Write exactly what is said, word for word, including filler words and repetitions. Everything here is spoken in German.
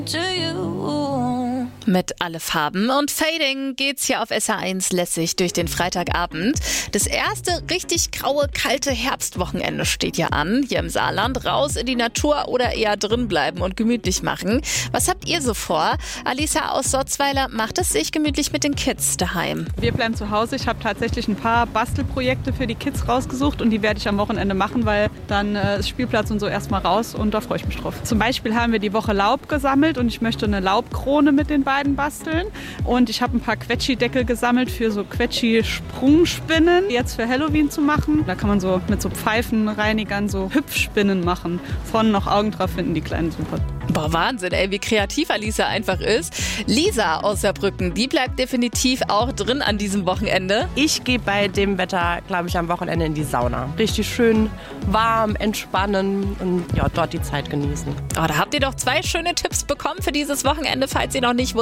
Mit Alle Farben und Fading geht's hier auf S R eins lässig durch den Freitagabend. Das erste richtig graue, kalte Herbstwochenende steht ja an, hier im Saarland. Raus in die Natur oder eher drin bleiben und gemütlich machen. Was habt ihr so vor? Alisa aus Sotzweiler macht es sich gemütlich mit den Kids daheim. Wir bleiben zu Hause. Ich habe tatsächlich ein paar Bastelprojekte für die Kids rausgesucht und die werde ich am Wochenende machen, weil dann äh, ist Spielplatz und so erstmal raus und da freue ich mich drauf. Zum Beispiel haben wir die Woche Laub gesammelt und ich möchte eine Laubkrone mit den beiden basteln. Und ich habe ein paar Quetschi-Deckel gesammelt für so Quetschi-Sprungspinnen, jetzt für Halloween zu machen. Da kann man so mit so Pfeifenreinigern so Hüpfspinnen machen. Vorne noch Augen drauf, finden die Kleinen super. Boah, Wahnsinn, ey, wie kreativ Alisa einfach ist. Lisa aus Saarbrücken, die bleibt definitiv auch drin an diesem Wochenende. Ich gehe bei dem Wetter, glaube ich, am Wochenende in die Sauna. Richtig schön warm, entspannen und ja, dort die Zeit genießen. Oh, da habt ihr doch zwei schöne Tipps bekommen für dieses Wochenende, falls ihr noch nicht wusstet,